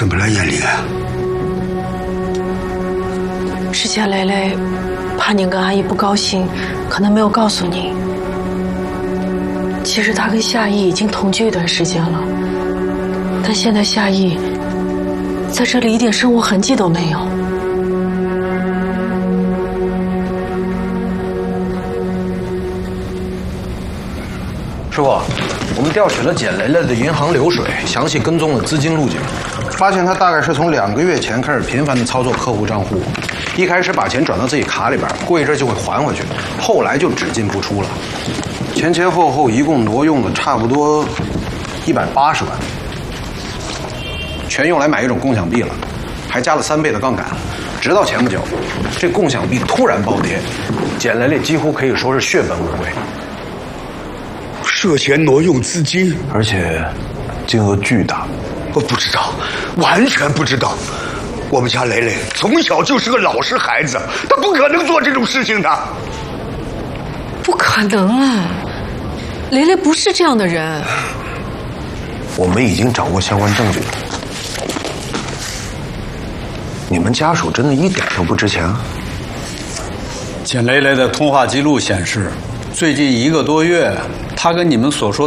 什么来验灵啊？ 之前雷雷怕您跟阿姨不高兴，可能没有告诉您。其实他跟夏意已经同居一段时间了，但现在夏意在这里一点生活痕迹都没有。 师傅，我们调取了简雷雷的银行流水，详细跟踪了资金路径，发现他大概是从2个月前开始频繁地操作客户账户，一开始把钱转到自己卡里边，过一阵就会还回去，后来就只进不出了，前后一共挪用了差不多180万，全用来买一种共享币了，还加了3倍的杠杆。直到前不久，这共享币突然暴跌，简雷雷几乎可以说是血本无归。 涉嫌挪用资金， 而且金额巨大。 我不知道，完全不知道。我们家雷雷从小就是个老实孩子，他不可能做这种事情的。 不可能啊，雷雷不是这样的人。 我们已经掌握相关证据了。你们家属真的一点都不值钱啊？ 简雷雷的通话记录显示，最近1个多月，他跟你们所说